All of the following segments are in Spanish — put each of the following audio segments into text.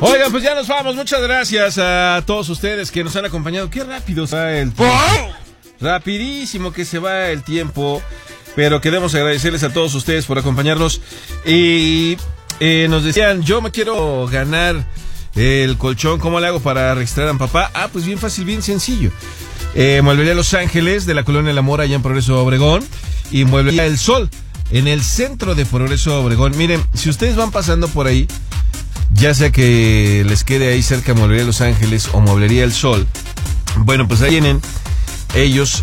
Oigan, pues ya nos vamos. Muchas gracias a todos ustedes que nos han acompañado. Qué rápido se va el tiempo. Rapidísimo que se va el tiempo. Pero queremos agradecerles a todos ustedes por acompañarnos. Y nos decían, yo me quiero ganar el colchón. ¿Cómo le hago para registrar a papá? Ah, pues bien fácil, bien sencillo. Mueblería Los Ángeles, de la colonia La Mora, allá en Progreso Obregón. Y Mueblería El Sol, en el centro de Progreso Obregón. Miren, si ustedes van pasando por ahí, ya sea que les quede ahí cerca Mueblería Los Ángeles o Mueblería El Sol, bueno, pues ahí tienen ellos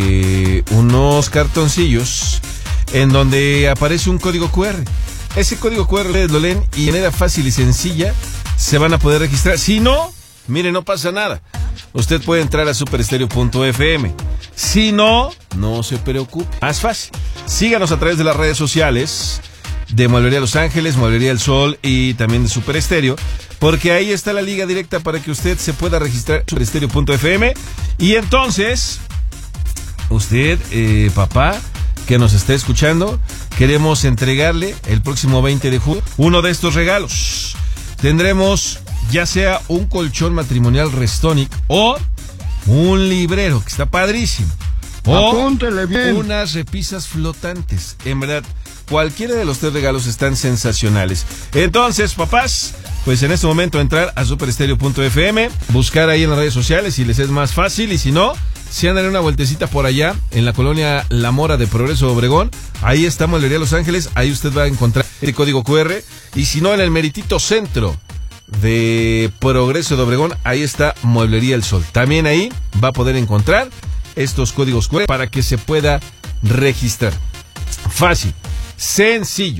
unos cartoncillos en donde aparece un código QR. Ese código QR ustedes lo leen y de manera fácil y sencilla se van a poder registrar. Si no, miren, no pasa nada. Usted puede entrar a superestereo.fm. Si no, no se preocupe. Más fácil. Síganos a través de las redes sociales de Mueblería Los Ángeles, Mueblería El Sol y también de Super Estéreo, porque ahí está la liga directa para que usted se pueda registrar en superestereo.fm. Y entonces, usted, papá, que nos está escuchando, queremos entregarle el próximo 20 de julio uno de estos regalos. Tendremos ya sea un colchón matrimonial Restonic o un librero, que está padrísimo, o apúntele bien, unas repisas flotantes. En verdad, cualquiera de los tres regalos están sensacionales. Entonces, papás, pues en este momento entrar a superestereo.fm, buscar ahí en las redes sociales si les es más fácil, y si no, si andan una vueltecita por allá en la colonia La Mora de Progreso Obregón, ahí está Mueblería Los Ángeles, ahí usted va a encontrar el código QR. Y si no, en el meritito centro de Progreso de Obregón, ahí está Mueblería El Sol. También ahí va a poder encontrar estos códigos QR para que se pueda registrar. Fácil, sencillo.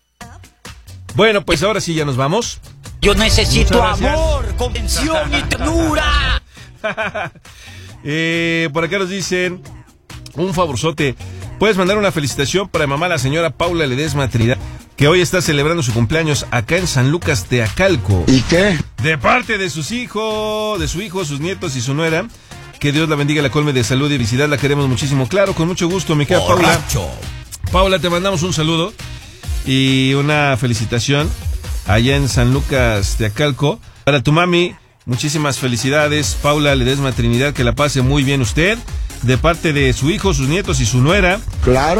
Bueno, pues ahora sí ya nos vamos. Yo necesito amor, comprensión y ternura. Por acá nos dicen un favorzote. Puedes mandar una felicitación para mamá, la señora Paula Ledesma Trinidad, que hoy está celebrando su cumpleaños acá en San Lucas, Teacalco. ¿Y qué? De parte de sus hijos, de su hijo, sus nietos y su nuera. Que Dios la bendiga, la colme de salud y felicidad. La queremos muchísimo. Claro, con mucho gusto, mi querida Paula. Paula, te mandamos un saludo y una felicitación allá en San Lucas, Teacalco. Para tu mami, muchísimas felicidades, Paula Ledesma Trinidad, que la pase muy bien usted, de parte de su hijo, sus nietos y su nuera. Claro.